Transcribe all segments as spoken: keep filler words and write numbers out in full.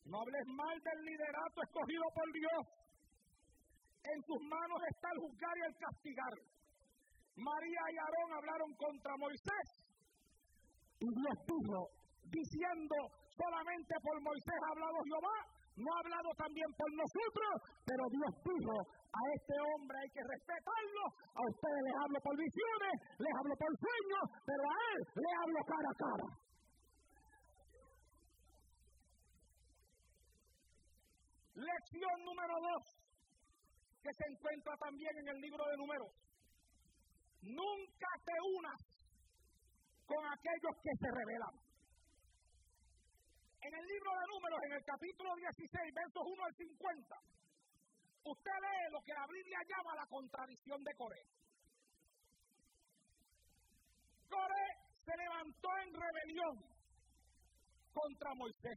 No hables mal del liderato escogido por Dios. En sus manos está el juzgar y el castigar. María y Aarón hablaron contra Moisés. Y Dios dijo, diciendo, solamente por Moisés ha hablado Jehová, no ha hablado también por nosotros, pero Dios dijo, a este hombre hay que respetarlo, a ustedes les hablo por visiones, les hablo por sueños, pero a él le hablo cara a cara. Lección número dos, que se encuentra también en el libro de Números. Nunca te unas con aquellos que se rebelan. En el libro de Números, en el capítulo dieciséis, versos uno al cincuenta, usted lee lo que la Biblia llama la contradicción de Coré. Coré se levantó en rebelión contra Moisés.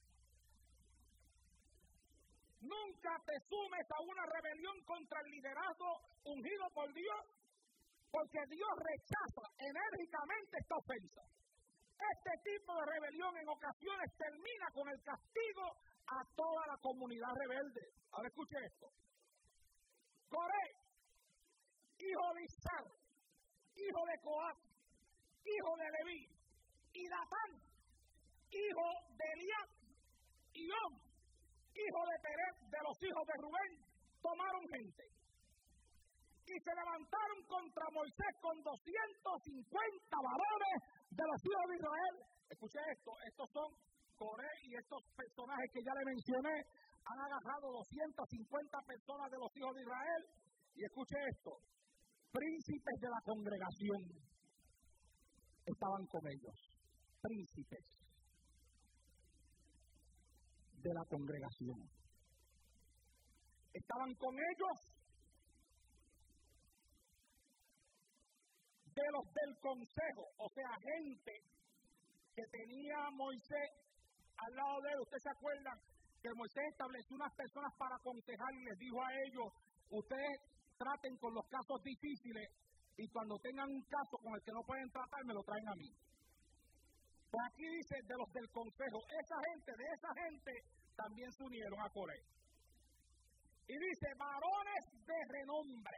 Nunca te sumes a una rebelión contra el liderazgo ungido por Dios, porque Dios rechaza enérgicamente esta ofensa. Este tipo de rebelión en ocasiones termina con el castigo a toda la comunidad rebelde. Ahora escuche esto. Coré, hijo de Isar, hijo de Coat, hijo de Leví, y Datán, hijo de Eliab, y Om, hijo de Pérez, de los hijos de Rubén, tomaron gente y se levantaron contra Moisés con doscientos cincuenta varones de los hijos de Israel. Escuche esto, estos son Coré y estos personajes que ya le mencioné, han agarrado doscientas cincuenta personas de los hijos de Israel, y escuche esto, príncipes de la congregación estaban con ellos, príncipes de la congregación estaban con ellos, de los del consejo, o sea, gente que tenía a Moisés al lado de él. Ustedes se acuerdan que Moisés estableció unas personas para aconsejar y les dijo a ellos, ustedes traten con los casos difíciles y cuando tengan un caso con el que no pueden tratar, me lo traen a mí. Pues aquí dice de los del consejo, esa gente, de esa gente también se unieron a Coré. Y dice, varones de renombre,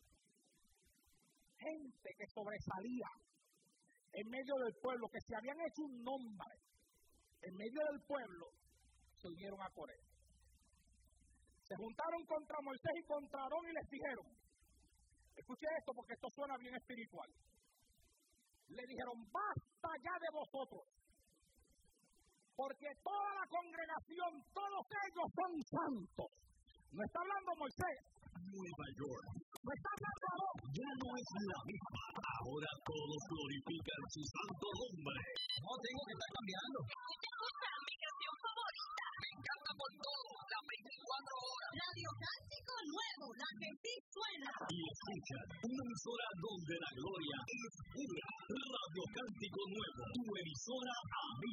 gente que sobresalía en medio del pueblo, que se habían hecho un nombre en medio del pueblo, se unieron a Coré. Se juntaron contra Moisés y contra Aarón y les dijeron, escuche esto porque esto suena bien espiritual. Le dijeron, basta ya de vosotros, porque toda la congregación, todos ellos son santos. No está hablando Moisés. Nueva York. No está hablando Aarón. Ya no es la misma. Ahora todos glorifican su santo nombre. No tengo que estar cambiando. ¿Te gusta mi canción favorita? Me encanta por todo. Las veinticuatro horas. Radio Cántico Nuevo, la que sí suena. Y escuchan una emisora donde la gloria es pura. Radio Cántico Nuevo, tu emisora amiga.